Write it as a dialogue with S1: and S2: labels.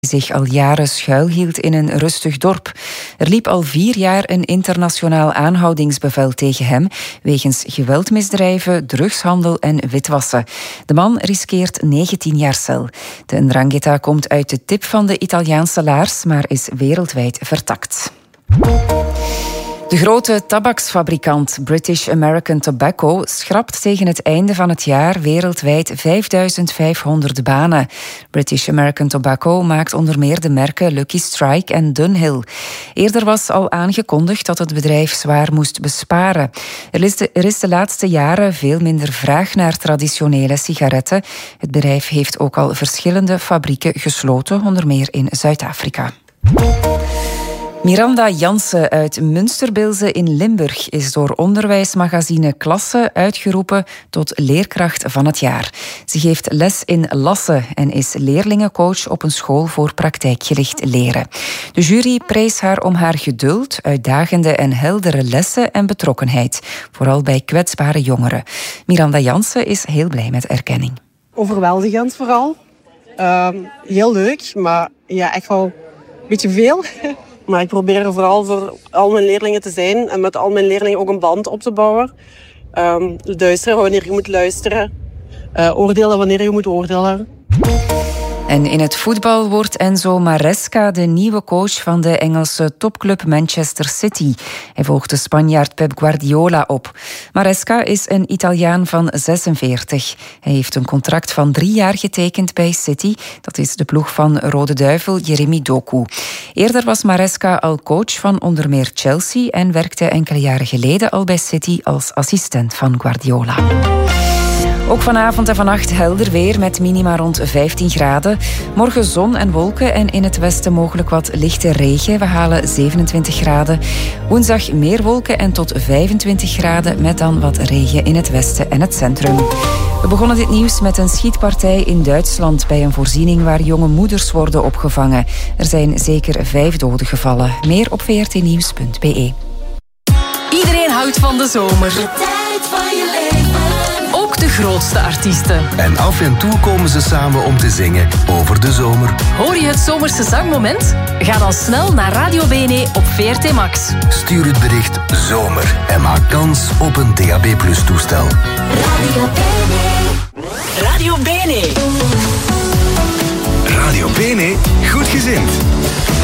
S1: zich al jaren schuilhield in een rustig dorp. Er liep al 4 jaar een internationaal aanhoudingsbevel tegen hem wegens geweldmisdrijven, drugshandel en witwassen. De man riskeert 19 jaar cel. De 'Ndrangheta komt uit de tip van de Italiaanse laars, maar is wereldwijd vertakt. De grote tabaksfabrikant British American Tobacco schrapt tegen het einde van het jaar wereldwijd 5500 banen. British American Tobacco maakt onder meer de merken Lucky Strike en Dunhill. Eerder was al aangekondigd dat het bedrijf zwaar moest besparen. Er is de laatste jaren veel minder vraag naar traditionele sigaretten. Het bedrijf heeft ook al verschillende fabrieken gesloten, onder meer in Zuid-Afrika. Miranda Jansen uit Münsterbilze in Limburg is door onderwijsmagazine Klasse uitgeroepen tot leerkracht van het jaar. Ze geeft les in Lasse en is leerlingencoach op een school voor praktijkgericht leren. De jury prees haar om haar geduld, uitdagende en heldere lessen en betrokkenheid, vooral bij kwetsbare jongeren. Miranda Jansen is heel blij met erkenning.
S2: Overweldigend vooral. Heel leuk, maar ja, echt wel een beetje veel. Maar ik probeer er vooral voor al mijn leerlingen te zijn en met al mijn leerlingen ook een band op te bouwen. Luisteren wanneer je moet luisteren. Oordelen wanneer je moet oordelen.
S1: En in het voetbal wordt Enzo Maresca de nieuwe coach van de Engelse topclub Manchester City. Hij volgt de Spanjaard Pep Guardiola op. Maresca is een Italiaan van 46. Hij heeft een contract van 3 jaar getekend bij City. Dat is de ploeg van Rode Duivel Jeremy Doku. Eerder was Maresca al coach van onder meer Chelsea en werkte enkele jaren geleden al bij City als assistent van Guardiola. Ook vanavond en vannacht helder weer met minima rond 15 graden. Morgen zon en wolken en in het westen mogelijk wat lichte regen. We halen 27 graden. Woensdag meer wolken en tot 25 graden met dan wat regen in het westen en het centrum. We begonnen dit nieuws met een schietpartij in Duitsland bij een voorziening waar jonge moeders worden opgevangen. Er zijn zeker 5 doden gevallen. Meer op vrtnieuws.be.
S3: Iedereen houdt van de zomer. De tijd van je leven. Ook de grootste artiesten.
S4: En af en toe komen ze samen om te zingen over de zomer.
S3: Hoor je het zomerse zangmoment? Ga dan snel naar Radio Bene op VRT Max.
S4: Stuur het bericht zomer en maak kans op een DAB+ toestel.
S3: Radio Bene. Radio Bene.
S4: Radio Bene, goed gezind.